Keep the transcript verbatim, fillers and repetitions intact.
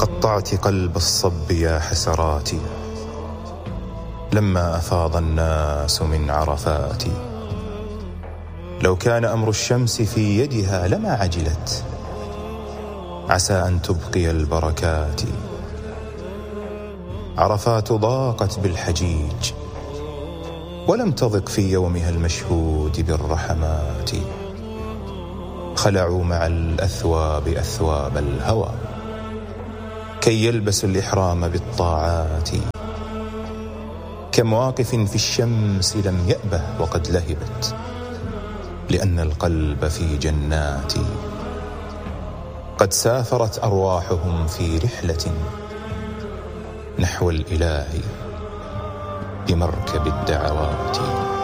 قطعت قلب الصب يا حسراتي لما أفاض الناس من عرفاتي. لو كان أمر الشمس في يدها لما عجلت، عسى أن تبقي البركات. عرفات ضاقت بالحجيج ولم تضق في يومها المشهود بالرحمات. خلعوا مع الأثواب أثواب الهوى كي يلبسوا الإحرام بالطاعات. كم واقف في الشمس لم يأبه وقد لهبت، لأن القلب في جنات. قد سافرت أرواحهم في رحلة نحو الإله بمركب الدعوات.